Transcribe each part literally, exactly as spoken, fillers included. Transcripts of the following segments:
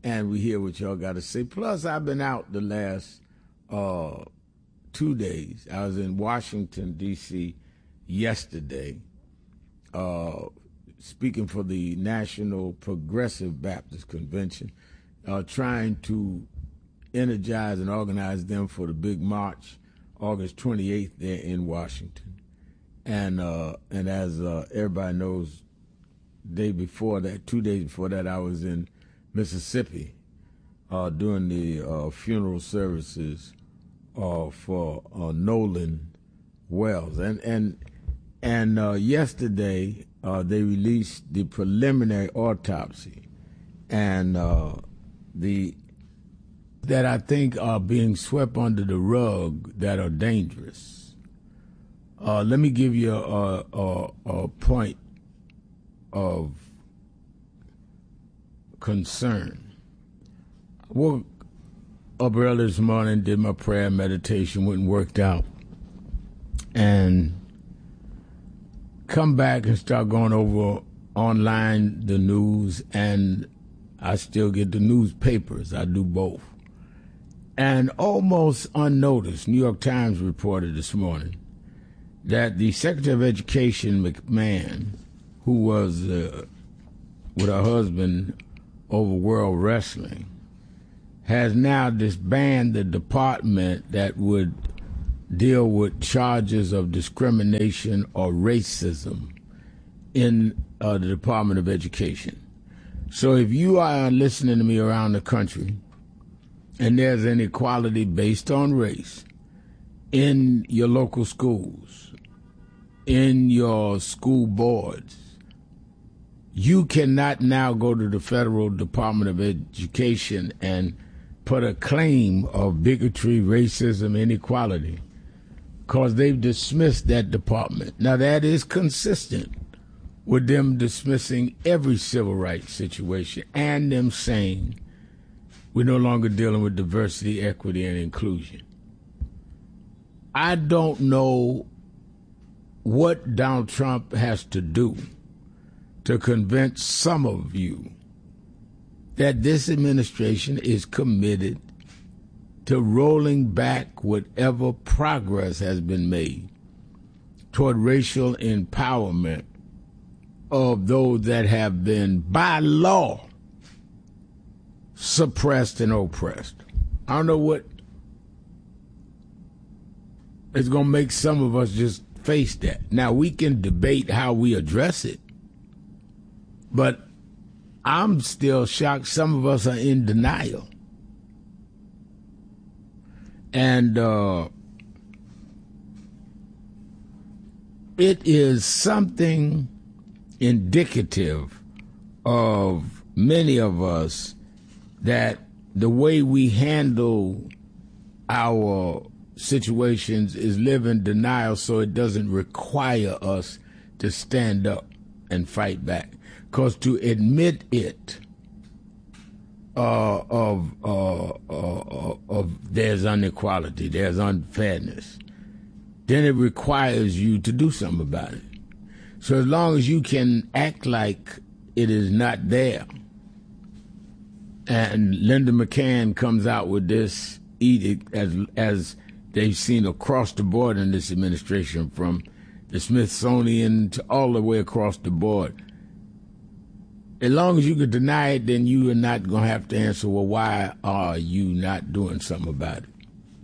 and we hear what y'all got to say. Plus, I've been out the last uh, two days. I was in Washington, D C yesterday, uh, speaking for the National Progressive Baptist Convention, uh, trying to energize and organize them for the big march, August twenty-eighth, there in Washington. And uh, and as uh, everybody knows, day before that, two days before that, I was in Mississippi uh, doing the uh, funeral services uh, for uh, Nolan Wells. And and and uh, yesterday uh, they released the preliminary autopsy, and uh, the that I think are being swept under the rug that are dangerous. Uh, let me give you a, a, a point of concern. I woke up early this morning, did my prayer meditation, went and worked out, and come back and start going over online the news, and I still get the newspapers. I do both. And almost unnoticed, New York Times reported this morning that the Secretary of Education, McMahon, who was uh, with her husband over World Wrestling, has now disbanded the department that would deal with charges of discrimination or racism in uh, the Department of Education. So if you are listening to me around the country and there's inequality based on race in your local schools, in your school boards, you cannot now go to the Federal Department of Education and put a claim of bigotry, racism, inequality, because they've dismissed that department. Now, that is consistent with them dismissing every civil rights situation and them saying we're no longer dealing with diversity, equity, and inclusion. I don't know what Donald Trump has to do to convince some of you that this administration is committed to rolling back whatever progress has been made toward racial empowerment of those that have been, by law, suppressed and oppressed. I don't know what is going to make some of us just face that. Now, we can debate how we address it, but I'm still shocked some of us are in denial. And uh, it is something indicative of many of us that the way we handle our situations is live in denial, so it doesn't require us to stand up and fight back. Because to admit it, uh, of, uh, uh, of there's inequality, there's unfairness, then it requires you to do something about it. So as long as you can act like it is not there, and Linda McCann comes out with this edict, as as they've seen across the board in this administration, from the Smithsonian to all the way across the board, as long as you can deny it, then you are not going to have to answer, well, why are you not doing something about it?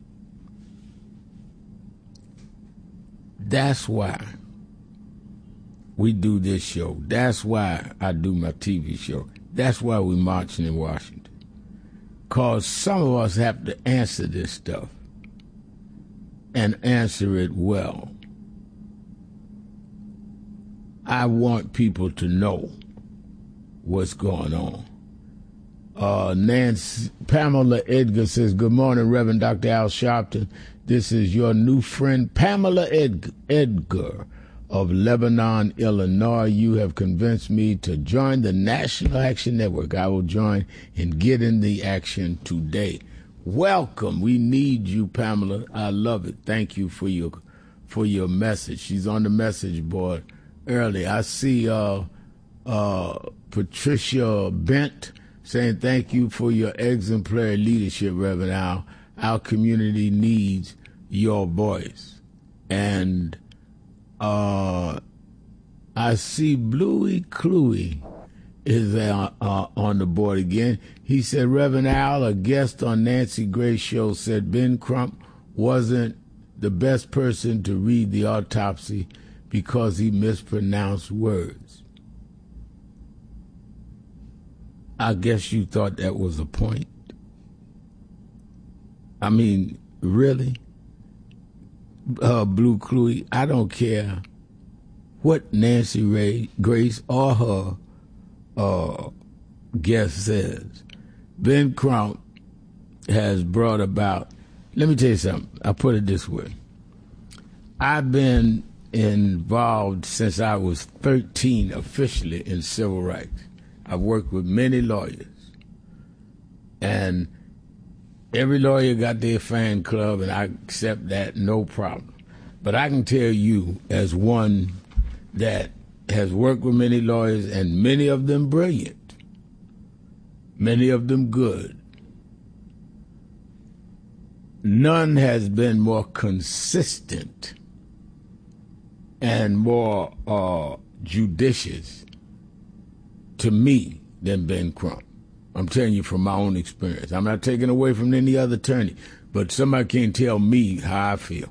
That's why we do this show. That's why I do my T V show. That's why we're marching in Washington. Because some of us have to answer this stuff and answer it well. I want people to know what's going on. Uh, Nancy, Pamela Edgar says, good morning, Reverend Doctor Al Sharpton. This is your new friend, Pamela Ed- Edgar of Lebanon, Illinois. You have convinced me to join the National Action Network. I will join and get in the action today. Welcome. We need you, Pamela. I love it. Thank you for your for your message. She's on the message board early. I see uh, uh, Patricia Bent saying thank you for your exemplary leadership, Reverend Al. Our community needs your voice. And uh, I see Bluey Cluey is uh, uh, on the board again. He said, Reverend Al, a guest on Nancy Grace's show, said Ben Crump wasn't the best person to read the autopsy because he mispronounced words. I guess you thought that was a point. I mean, really? Uh, Blue Cluey, I don't care what Nancy Ray, Grace or her uh, guest says. Ben Crump has brought about, let me tell you something, I'll put it this way. I've been involved since I was thirteen officially in civil rights. I've worked with many lawyers. And every lawyer got their fan club, and I accept that, no problem. But I can tell you, as one that has worked with many lawyers, and many of them brilliant, many of them good, none has been more consistent and more uh, judicious to me than Ben Crump. I'm telling you from my own experience. I'm not taking away from any other attorney, but somebody can't tell me how I feel.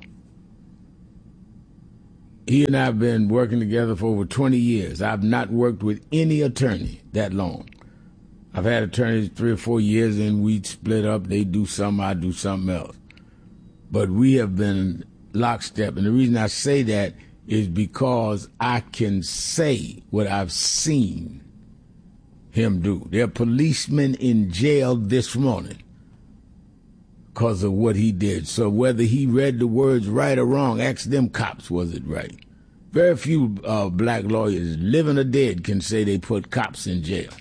He and I have been working together for over twenty years. I've not worked with any attorney that long. I've had attorneys three or four years, and we split up. They do something, I do something else. But we have been lockstep, and the reason I say that is because I can say what I've seen him do. There are policemen in jail this morning because of what he did. So whether he read the words right or wrong, ask them cops, was it right? Very few uh, black lawyers, living or dead, can say they put cops in jail.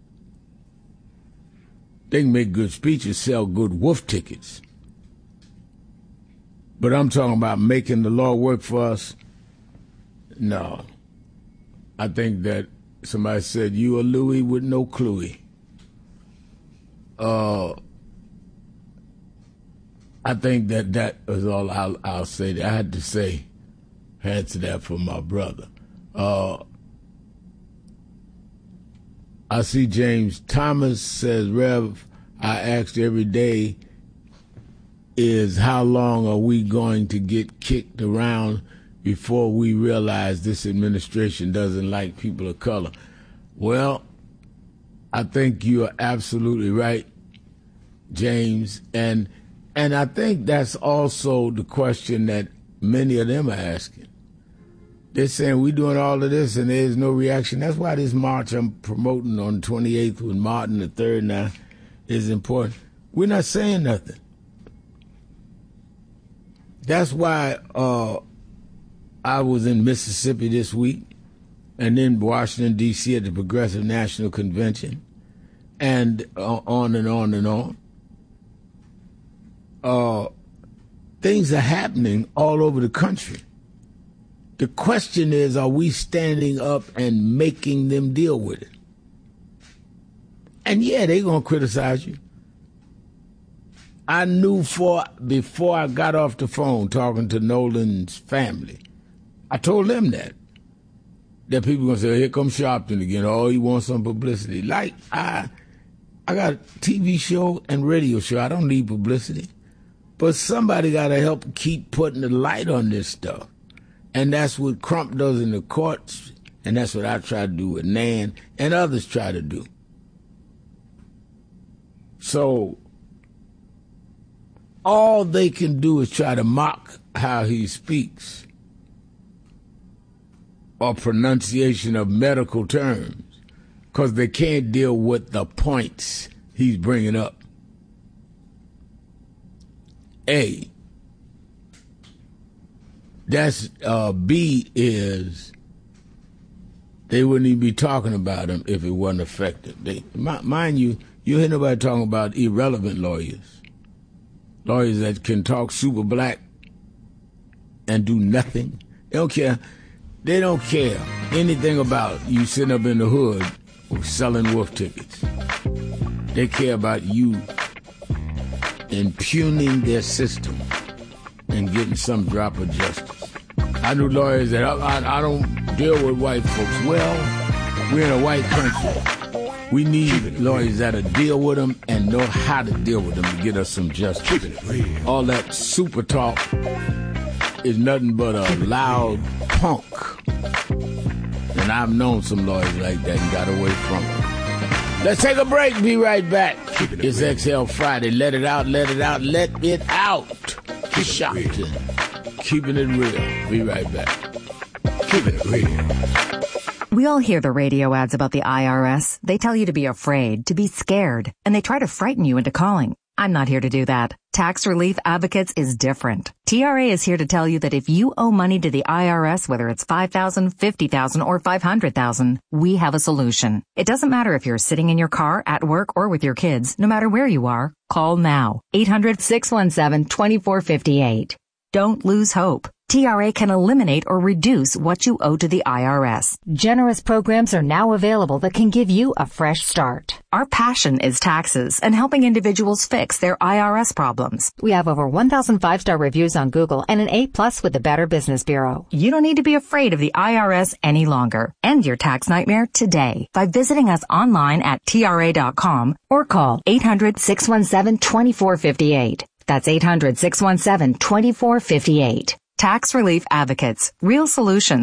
They can make good speeches, sell good wolf tickets. But I'm talking about making the law work for us. No. I think that somebody said, you a Louie with no cluey. Uh, I think that that is all I'll, I'll say. I had to say, answer that for my brother. Uh, I see James Thomas says, Rev, I asked every day, is how long are we going to get kicked around before we realize this administration doesn't like people of color? Well, I think you are absolutely right, James. And and I think that's also the question that many of them are asking. They're saying we're doing all of this and there's no reaction. That's why this march I'm promoting on the twenty-eighth with Martin the third now is important. We're not saying nothing. That's why uh, I was in Mississippi this week and then Washington, D C at the Progressive National Convention and uh, on and on and on. Uh, things are happening all over the country. The question is, are we standing up and making them deal with it? And yeah, they're going to criticize you. I knew for before I got off the phone talking to Nolan's family, I told them that. That people going to say, here comes Sharpton again. Oh, he wants some publicity. Like, I I got a T V show and radio show. I don't need publicity. But somebody got to help keep putting the light on this stuff. And that's what Crump does in the courts, and that's what I try to do with Nan, and others try to do. So all they can do is try to mock how he speaks or pronunciation of medical terms because they can't deal with the points he's bringing up. A. That's uh, B is they wouldn't even be talking about him if it wasn't effective. They, mind you, you hear nobody talking about irrelevant lawyers. Lawyers that can talk super black and do nothing. They don't care. They don't care anything about you sitting up in the hood selling wolf tickets. They care about you impugning their system and getting some drop of justice. I knew lawyers that I, I, I don't deal with white folks. Well, we're in a white country. We need lawyers that'll deal with them and know how to deal with them to get us some justice. All that super talk is nothing but a loud punk. And I've known some lawyers like that and got away from it. Let's take a break. Be right back. It's X L Friday. Let it out, let it out, let it out. Keeping it real. Keeping it real. Be right back. Keeping it real. We all hear the radio ads about the I R S. They tell you to be afraid, to be scared, and they try to frighten you into calling. I'm not here to do that. Tax Relief Advocates is different. T R A is here to tell you that if you owe money to the I R S, whether it's five thousand dollars, fifty thousand dollars, or five hundred thousand dollars, we have a solution. It doesn't matter if you're sitting in your car, at work, or with your kids. No matter where you are, call now. eight hundred, six one seven, two four five eight. Don't lose hope. T R A can eliminate or reduce what you owe to the I R S. Generous programs are now available that can give you a fresh start. Our passion is taxes and helping individuals fix their I R S problems. We have over one thousand five-star reviews on Google and an A plus with the Better Business Bureau. You don't need to be afraid of the I R S any longer. End your tax nightmare today by visiting us online at T R A dot com or call eight hundred, six one seven, two four five eight. That's eight hundred, six one seven, two four five eight. Tax Relief Advocates. Real solutions.